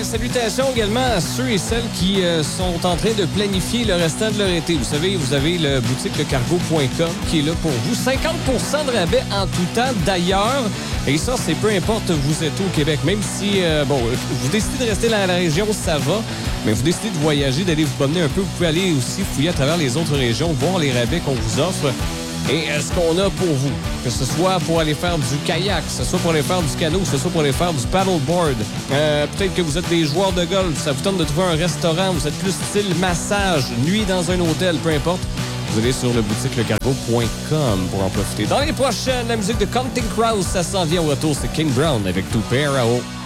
salutations également à ceux et celles qui sont en train de planifier le restant de leur été. Vous savez, vous avez le boutique lecargo.com qui est là pour vous. 50% de rabais en tout temps d'ailleurs. Et ça, c'est peu importe où vous êtes au Québec. Même si, vous décidez de rester dans la région, ça va. Mais vous décidez de voyager, d'aller vous promener un peu. Vous pouvez aller aussi fouiller à travers les autres régions, voir les rabais qu'on vous offre. Et ce qu'on a pour vous, que ce soit pour aller faire du kayak, que ce soit pour aller faire du canot, que ce soit pour aller faire du paddleboard. Peut-être que vous êtes des joueurs de golf, ça vous tente de trouver un restaurant, vous êtes plus style massage, nuit dans un hôtel, peu importe. Vous allez sur le boutique lecargo.com pour en profiter. Dans les prochaines, la musique de Counting Crows, ça s'en vient au retour, c'est King Brown avec Two Pair à haut.